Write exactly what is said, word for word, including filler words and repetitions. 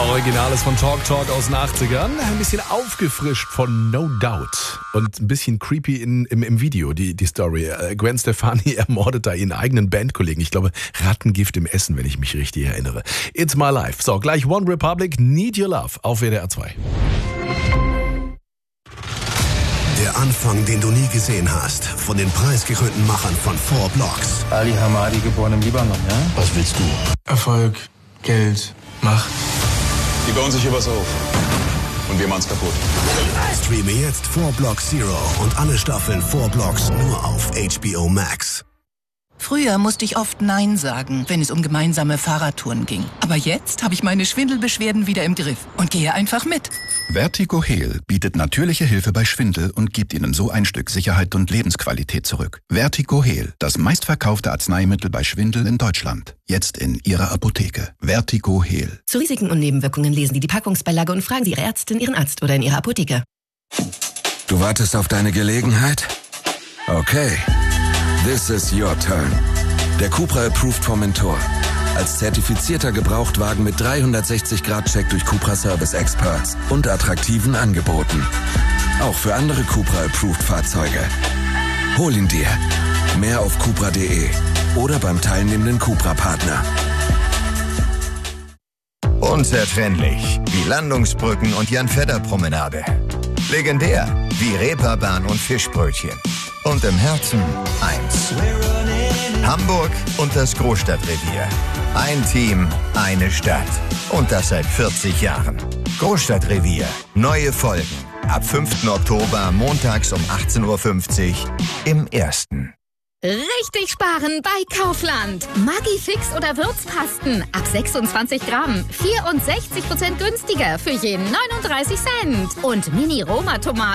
Originales von Talk Talk aus den achtzigern. Ein bisschen aufgefrischt von No Doubt. Und ein bisschen creepy in, im, im Video, die, die Story. Gwen Stefani ermordet da ihren eigenen Bandkollegen. Ich glaube, Rattengift im Essen, wenn ich mich richtig erinnere. It's My Life. So, gleich One Republic, Need Your Love auf W D R zwei. Der Anfang, den du nie gesehen hast. Von den preisgekrönten Machern von Four Blocks. Ali Hamadi, geboren im Libanon, ja? Was willst du? Erfolg, Geld, Macht. Die bauen sich hier was auf. Und wir machen's kaputt. Streame jetzt Four Blocks Zero und alle Staffeln Four Blocks nur auf H B O Max. Früher musste ich oft Nein sagen, wenn es um gemeinsame Fahrradtouren ging. Aber jetzt habe ich meine Schwindelbeschwerden wieder im Griff und gehe einfach mit. Vertigo Heal bietet natürliche Hilfe bei Schwindel und gibt Ihnen so ein Stück Sicherheit und Lebensqualität zurück. Vertigo Heal, das meistverkaufte Arzneimittel bei Schwindel in Deutschland. Jetzt in Ihrer Apotheke. Vertigo Heal. Zu Risiken und Nebenwirkungen lesen Sie die Packungsbeilage und fragen Sie Ihre Ärztin, Ihren Arzt oder in Ihrer Apotheke. Du wartest auf deine Gelegenheit? Okay. This is your turn. Der Cupra Approved Formentor. Als zertifizierter Gebrauchtwagen mit dreihundertsechzig Grad Check durch Cupra Service Experts und attraktiven Angeboten. Auch für andere Cupra Approved Fahrzeuge. Hol ihn dir. Mehr auf cupra punkt de oder beim teilnehmenden Cupra-Partner. Unzertrennlich wie Landungsbrücken und Jan-Fedder-Promenade. Legendär wie Reeperbahn und Fischbrötchen. Und im Herzen eins. Hamburg und das Großstadtrevier. Ein Team, eine Stadt. Und das seit vierzig Jahren. Großstadtrevier. Neue Folgen. Ab fünften Oktober, montags um achtzehn Uhr fünfzig im Ersten. Richtig sparen bei Kaufland. Maggi Fix oder Würzpasten ab sechsundzwanzig Gramm. vierundsechzig Prozent günstiger für jeden neununddreißig Cent. Und Mini Roma Tomaten